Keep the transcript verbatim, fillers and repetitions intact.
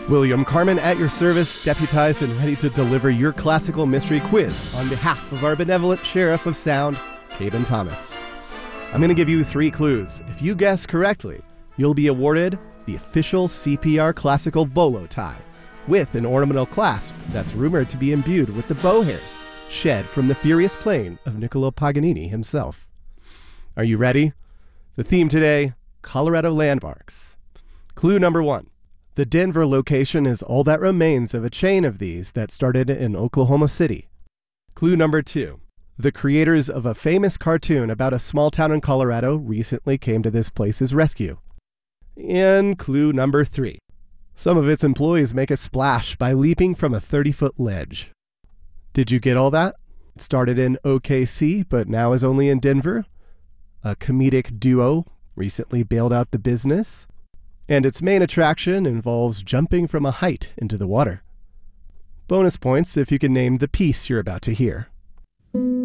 William Carmen at your service, deputized and ready to deliver your classical mystery quiz on behalf of our benevolent Sheriff of Sound, Caben Thomas. I'm going to give you three clues. If you guess correctly, you'll be awarded the official C P R Classical bolo tie with an ornamental clasp that's rumored to be imbued with the bow hairs shed from the furious plane of Niccolo Paganini himself. Are you ready? The theme today, Colorado landmarks. Clue number one. The Denver location is all that remains of a chain of these that started in Oklahoma City. Clue number two. The creators of a famous cartoon about a small town in Colorado recently came to this place's rescue. And clue number three. Some of its employees make a splash by leaping from a thirty-foot ledge. Did you get all that? It started in O K C, but now is only in Denver. A comedic duo recently bailed out the business. And its main attraction involves jumping from a height into the water. Bonus points if you can name the piece you're about to hear.